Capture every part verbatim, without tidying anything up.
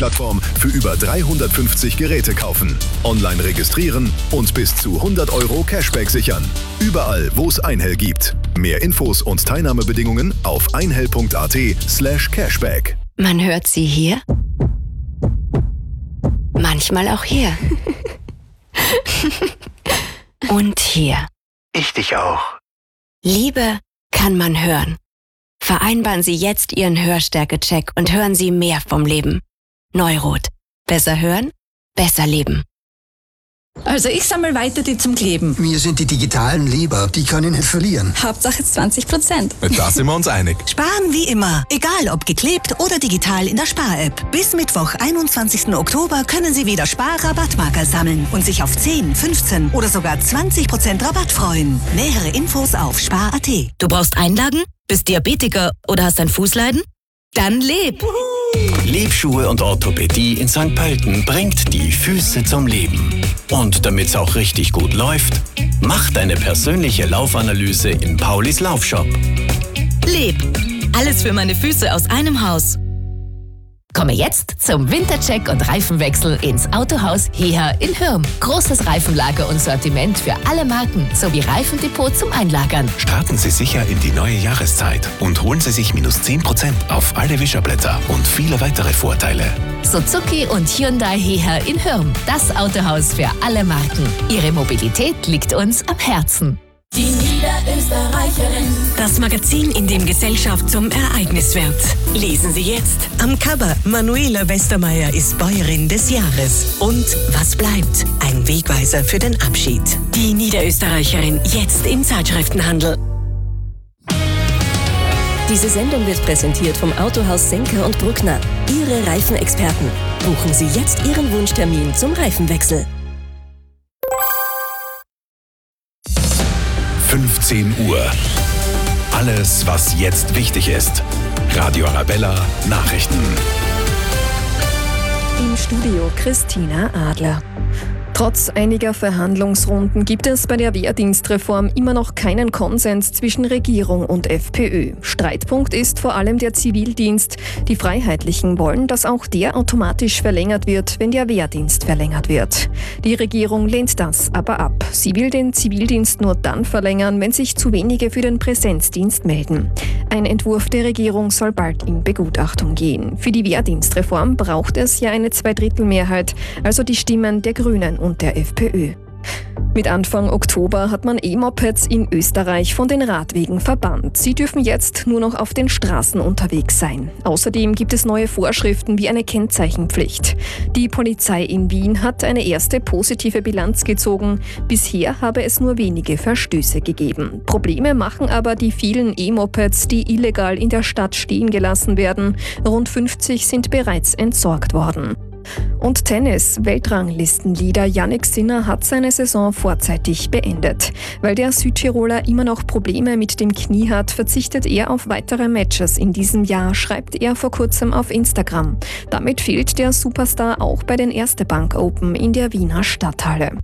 Leasingplattform für über dreihundertfünfzig Geräte kaufen. Online registrieren und bis zu hundert Euro Cashback sichern. Überall, wo es Einhell gibt. Mehr Infos und Teilnahmebedingungen auf einhell.at slash cashback. Man hört sie hier, manchmal auch hier. Und hier. Ich dich auch. Liebe kann man hören. Vereinbaren Sie jetzt Ihren Hörstärke-Check und hören Sie mehr vom Leben. Neurot. Besser hören, besser leben. Also ich sammle weiter die zum Kleben. Mir sind die digitalen lieber, die kann ich nicht verlieren. Hauptsache zwanzig Prozent. Da sind wir uns einig. Sparen wie immer, egal ob geklebt oder digital in der Spar-App. Bis Mittwoch, einundzwanzigsten Oktober können Sie wieder Spar-Rabattmarker sammeln und sich auf zehn, fünfzehn oder sogar zwanzig Prozent Rabatt freuen. Nähere Infos auf spar punkt at. Du brauchst Einlagen? Bist Diabetiker oder hast ein Fußleiden? Dann leb! Lebschuhe und Orthopädie in Sankt Pölten bringt die Füße zum Leben. Und damit's auch richtig gut läuft, mach deine persönliche Laufanalyse in Paulis Laufshop. Leb! Alles für meine Füße aus einem Haus. Komme jetzt zum Wintercheck und Reifenwechsel ins Autohaus Heher in Hürm. Großes Reifenlager und Sortiment für alle Marken sowie Reifendepot zum Einlagern. Starten Sie sicher in die neue Jahreszeit und holen Sie sich minus zehn Prozent auf alle Wischerblätter und viele weitere Vorteile. Suzuki und Hyundai Heher in Hürm. Das Autohaus für alle Marken. Ihre Mobilität liegt uns am Herzen. Die Niederösterreicherin. Das Magazin, in dem Gesellschaft zum Ereignis wird. Lesen Sie jetzt. Am Cover: Manuela Westermeier ist Bäuerin des Jahres. Und was bleibt? Ein Wegweiser für den Abschied. Die Niederösterreicherin, jetzt im Zeitschriftenhandel. Diese Sendung wird präsentiert vom Autohaus Senker und Bruckner. Ihre Reifenexperten. Buchen Sie jetzt Ihren Wunschtermin zum Reifenwechsel. fünfzehn Uhr. Alles, was jetzt wichtig ist. Radio Arabella Nachrichten. Im Studio Christina Adler. Trotz einiger Verhandlungsrunden gibt es bei der Wehrdienstreform immer noch keinen Konsens zwischen Regierung und FPÖ. Streitpunkt ist vor allem der Zivildienst. Die Freiheitlichen wollen, dass auch der automatisch verlängert wird, wenn der Wehrdienst verlängert wird. Die Regierung lehnt das aber ab. Sie will den Zivildienst nur dann verlängern, wenn sich zu wenige für den Präsenzdienst melden. Ein Entwurf der Regierung soll bald in Begutachtung gehen. Für die Wehrdienstreform braucht es ja eine Zweidrittelmehrheit, also die Stimmen der Grünen und der FPÖ. Mit Anfang Oktober hat man E-Mopeds in Österreich von den Radwegen verbannt. Sie dürfen jetzt nur noch auf den Straßen unterwegs sein. Außerdem gibt es neue Vorschriften wie eine Kennzeichenpflicht. Die Polizei in Wien hat eine erste positive Bilanz gezogen. Bisher habe es nur wenige Verstöße gegeben. Probleme machen aber die vielen E-Mopeds, die illegal in der Stadt stehen gelassen werden. Rund fünfzig sind bereits entsorgt worden. Und Tennis. Weltranglistenleader Jannik Sinner hat seine Saison vorzeitig beendet. Weil der Südtiroler immer noch Probleme mit dem Knie hat, verzichtet er auf weitere Matches in diesem Jahr, schreibt er vor kurzem auf Instagram. Damit fehlt der Superstar auch bei den Erste Bank Open in der Wiener Stadthalle.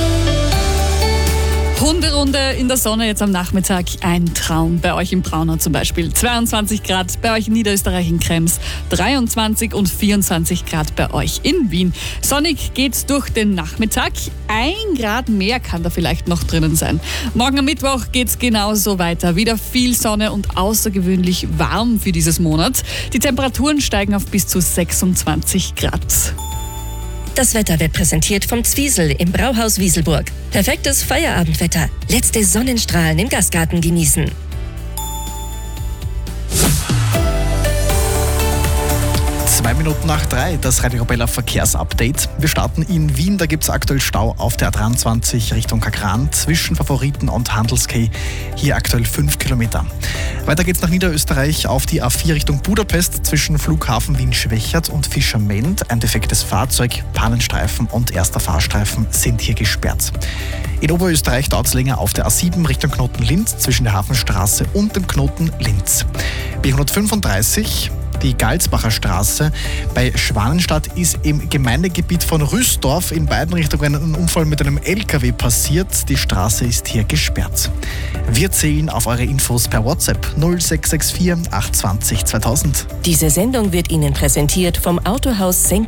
Hunderunde in der Sonne jetzt am Nachmittag. Ein Traum. Bei euch in Braunau zum Beispiel zweiundzwanzig Grad, bei euch in Niederösterreich in Krems dreiundzwanzig und vierundzwanzig Grad bei euch in Wien. Sonnig geht's durch den Nachmittag. Ein Grad mehr kann da vielleicht noch drinnen sein. Morgen am Mittwoch geht's genauso weiter. Wieder viel Sonne und außergewöhnlich warm für dieses Monat. Die Temperaturen steigen auf bis zu sechsundzwanzig Grad. Das Wetter wird präsentiert vom Zwiesel im Brauhaus Wieselburg. Perfektes Feierabendwetter. Letzte Sonnenstrahlen im Gastgarten genießen. Zwei Minuten nach drei, das Radio Arabella Verkehrsupdate. Wir starten in Wien, da gibt es aktuell Stau auf der A dreiundzwanzig Richtung Kagran zwischen Favoriten und Handelskay. Hier aktuell fünf Kilometer. Weiter geht's nach Niederösterreich auf die A vier Richtung Budapest zwischen Flughafen Wien-Schwächert und Fischerment. Ein defektes Fahrzeug, Pannenstreifen und erster Fahrstreifen sind hier gesperrt. In Oberösterreich dauert es länger auf der A sieben Richtung Knoten Linz zwischen der Hafenstraße und dem Knoten Linz. B hundertfünfunddreißig Die Galsbacher Straße bei Schwanenstadt ist im Gemeindegebiet von Rüsdorf in beiden Richtungen ein Unfall mit einem L K W passiert. Die Straße ist hier gesperrt. Wir zählen auf eure Infos per WhatsApp null sechs sechs vier acht zwei null zweitausend. Diese Sendung wird Ihnen präsentiert vom Autohaus Senker